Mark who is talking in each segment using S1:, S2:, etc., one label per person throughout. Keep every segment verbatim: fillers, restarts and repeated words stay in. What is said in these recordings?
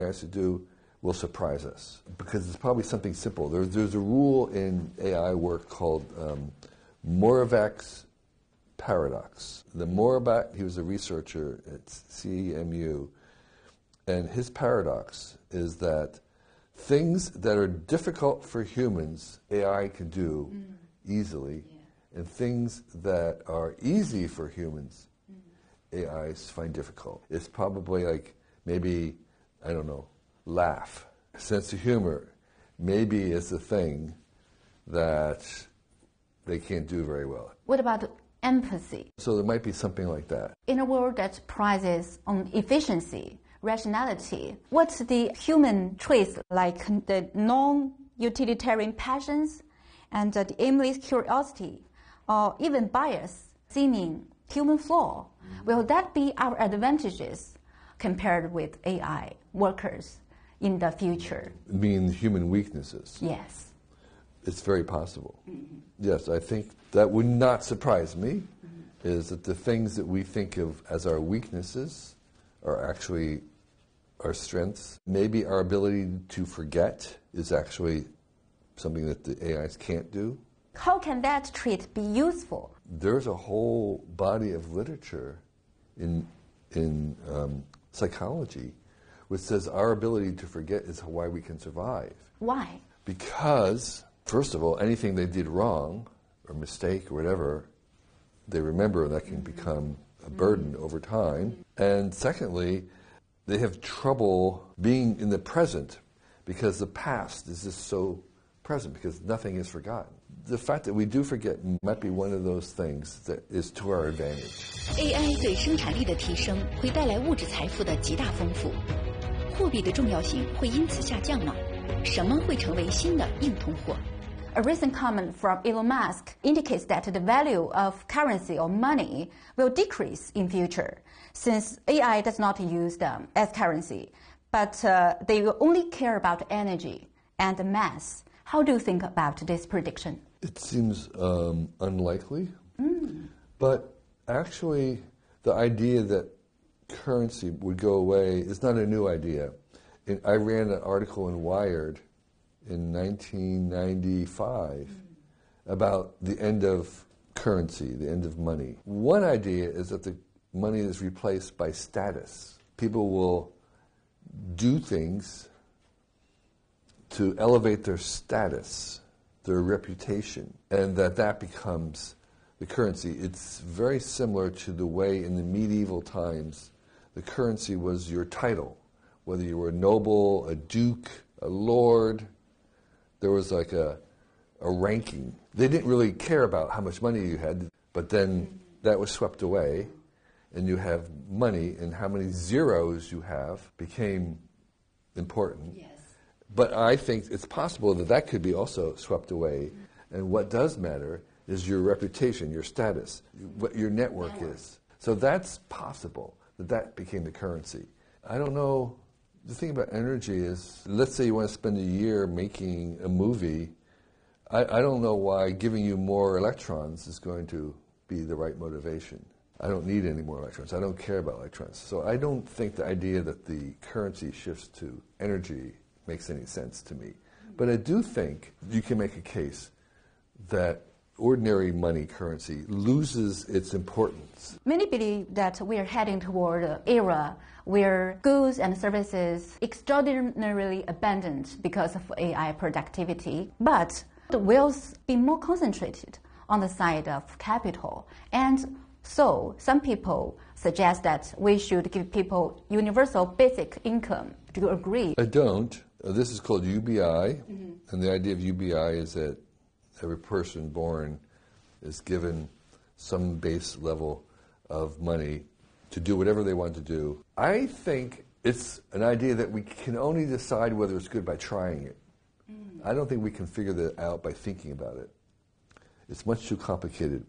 S1: has to do will surprise us because it's probably something simple. There's, there's a rule in A I work called um, Moravec's paradox. The Moravec, he was a researcher at C E M U, and his paradox is that things that are difficult for humans, A I can do mm. easily, yeah. and things that are easy for humans, mm. A Is find difficult. It's probably like maybe, I don't know, laugh. Sense of humor maybe is the thing that they can't do very well.
S2: What about empathy?
S1: So there might be something like that.
S2: In a world that prizes on efficiency, rationality, what's the human traits like the non-utilitarian passions and the aimless curiosity or even bias, seeming human flaw? Will that be our advantages compared with A I workers in the future?
S1: You mean human weaknesses?
S2: Yes.
S1: It's very possible. Mm-hmm. Yes, I think that would not surprise me, mm-hmm. is that the things that we think of as our weaknesses are actually our strengths. Maybe our ability to forget is actually something that the A Is can't do.
S2: How can that trait be useful?
S1: There's a whole body of literature in, in um, psychology which says our ability to forget is why we can survive.
S2: Why?
S1: Because, first of all, anything they did wrong or mistake or whatever, they remember, and that can become a burden over time. And secondly, they have trouble being in the present because the past is just so present, because nothing is forgotten. The fact that we do forget might be one of those things that is to our advantage.
S3: A I 对生产力的提升会带来物质财富的极大丰富，货币的重要性会因此下降吗？什么会成为新的硬通货？
S2: A recent comment from Elon Musk indicates that the value of currency or money will decrease in future, since A I does not use them as currency, but uh, they will only care about energy and mass. How do you think about this prediction?
S1: It seems um, unlikely, mm. but actually the idea that currency would go away is not a new idea. And I ran an article in Wired in nineteen ninety-five mm. about the end of currency, the end of money. One idea is that the money is replaced by status. People will do things to elevate their status, their reputation, and that that becomes the currency. It's very similar to the way in the medieval times the currency was your title. Whether you were a noble, a duke, a lord, there was like a, a ranking. They didn't really care about how much money you had, but then that was swept away, and you have money, and how many zeros you have became important. Yes. But I think it's possible that that could be also swept away, and what does matter is your reputation, your status, what your network is. So that's possible, that that became the currency. I don't know. The thing about energy is, let's say you want to spend a year making a movie. I, I don't know why giving you more electrons is going to be the right motivation. I don't need any more electrons. I don't care about electrons. So I don't think the idea that the currency shifts to energy makes any sense to me. But I do think you can make a case that ordinary money currency loses its importance.
S2: Many believe that we are heading toward an era where goods and services extraordinarily abundant because of A I productivity, but the wealth be more concentrated on the side of capital. And so some people suggest that we should give people universal basic income. Do you agree?
S1: I don't. Uh, this is called U B I, mm-hmm. and the idea of U B I is that every person born is given some base level of money to do whatever they want to do. I think it's an idea that we can only decide whether it's good by trying it. Mm. I don't think we can figure that out by thinking about it. It's much too complicated.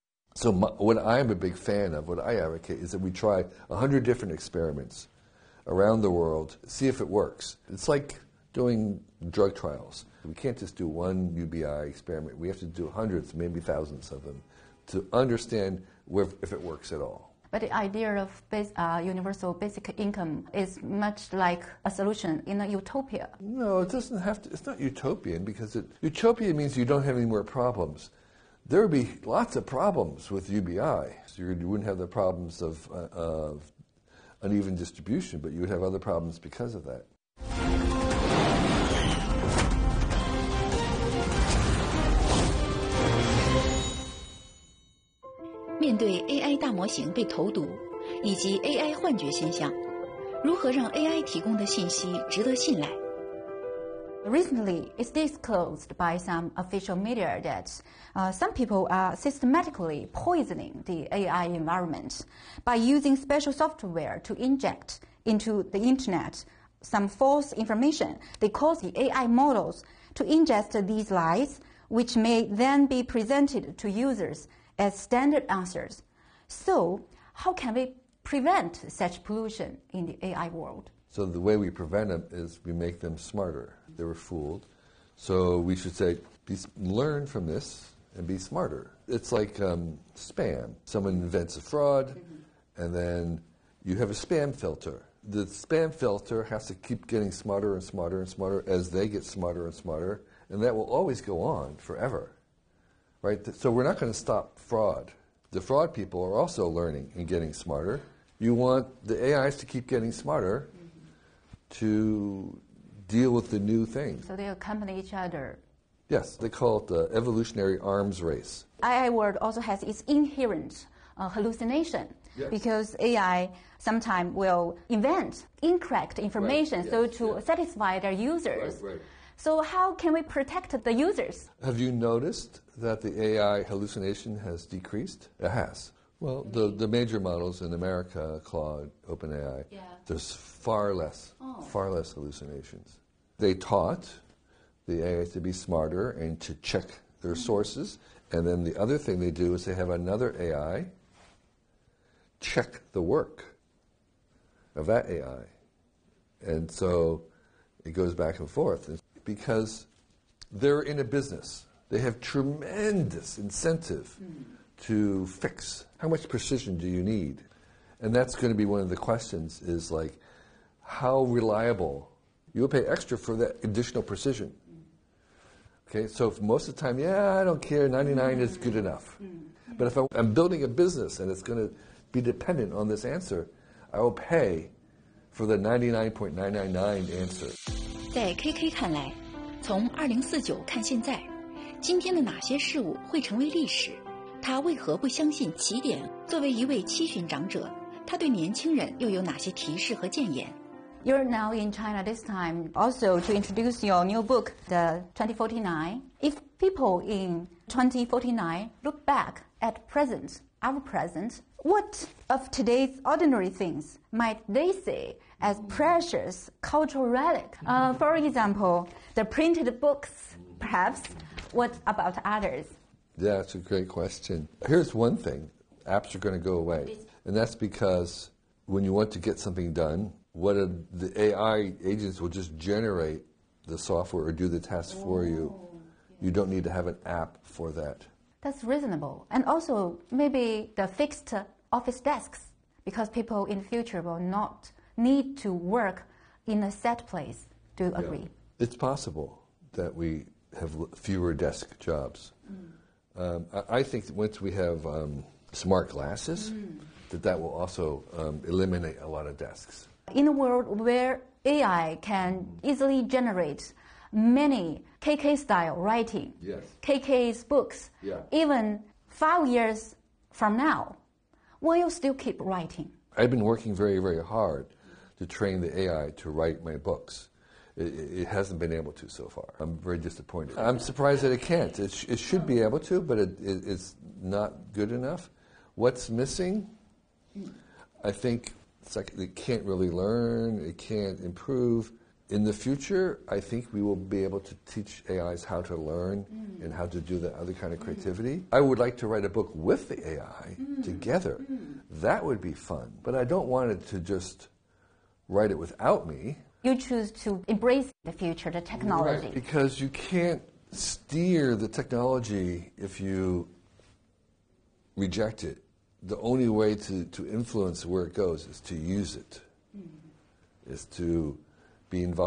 S1: So my, what I'm a big fan of, what I advocate, is that we try a hundred different experiments around the world, see if it works. It's like doing drug trials. We can't just do one U B I experiment. We have to do hundreds, maybe thousands of them to understand if it works at all.
S2: But the idea of base, uh, universal basic income is much like a solution in a utopia.
S1: No, it doesn't have to. It's not utopian because it, utopia means you don't have any more problems. There would be lots of problems with U B I. So you wouldn't have the problems of, uh, of uneven distribution, but you would have other problems because of that.
S3: 面对 A I 大模型被投毒，以及 A I 幻觉现象，如何让 A I 提供的信息值得信赖？
S2: Recently, it's disclosed by some official media that uh, some people are systematically poisoning the A I environment by using special software to inject into the internet some false information. They cause the A I models to ingest these lies, which may then be presented to users as standard answers. So, how can we prevent such pollution in the A I world?
S1: So the way we prevent them is we make them smarter. They were fooled. So we should say, be, learn from this and be smarter. It's like um, spam. Someone invents a fraud, mm-hmm. and then you have a spam filter. The spam filter has to keep getting smarter and smarter and smarter as they get smarter and smarter, and that will always go on forever. Right? So we're not going to stop fraud. The fraud people are also learning and getting smarter. You want the A Is to keep getting smarter to deal with the new things.
S2: So they accompany each other.
S1: Yes, they call it the evolutionary arms race.
S2: A I world also has its inherent uh, hallucination,
S1: yes.
S2: because A I sometimes will invent incorrect information,
S1: right.
S2: so
S1: yes.
S2: to
S1: yes.
S2: satisfy their users.
S1: Right, right.
S2: So how can we protect the users?
S1: Have you noticed that the A I hallucination has decreased? It has. Well, the, the major models in America, Claude, OpenAI,
S2: yeah.
S1: there's far less,
S2: oh.
S1: far less hallucinations. They taught the A I to be smarter and to check their mm-hmm. sources, and then the other thing they do is they have another A I check the work of that A I. And so it goes back and forth because they're in a business. They have tremendous incentive mm. to fix. How much precision do you need? And that's going to be one of the questions is like, how reliable? You'll pay extra for that additional precision. Okay, so if most of the time, yeah, I don't care, ninety-nine is good enough. But if I'm building a business and it's going to be dependent on this answer, I will pay for the ninety-nine point nine nine nine answer.
S3: 在 K K 看来，从二零四九看现在，今天的哪些事物会成为历史？他为何不相信起点？作为一位七旬长者，他对年轻人又有哪些提示和建言？
S2: You're now in China this time also to introduce your new book, the twenty forty-nine. If people in twenty forty-nine look back at present, our present, what of today's ordinary things might they see as precious cultural relic? Uh, for example, the printed books, perhaps. What about others?
S1: Yeah, that's a great question. Here's one thing. Apps are going to go away. And that's because when you want to get something done, what a, the A I agents will just generate the software or do the task oh, for you. You don't need to have an app for that.
S2: That's reasonable. And also maybe the fixed office desks, because people in the future will not need to work in a set place. Do you agree?
S1: Yeah. It's possible that we have fewer desk jobs. Mm. Um, I, I think that once we have um, smart glasses, mm. that that will also um, eliminate a lot of desks.
S2: In a world where A I can easily generate many K K-style writing,
S1: yes.
S2: K K's books,
S1: yeah.
S2: even five years from now, will you still keep writing?
S1: I've been working very, very hard to train the A I to write my books. It, it hasn't been able to so far. I'm very disappointed. I'm surprised that it can't. It, sh- it should be able to, but it, it, it's not good enough. What's missing? I think it's like it can't really learn, it can't improve. In the future, I think we will be able to teach A Is how to learn mm. and how to do that other kind of creativity. Mm. I would like to write a book with the A I mm. together. Mm. That would be fun. But I don't want it to just write it without me.
S2: You choose to embrace the future, the technology.
S1: Right, because you can't steer the technology if you reject it. the only way to, to influence where it goes is to use it, is to be involved.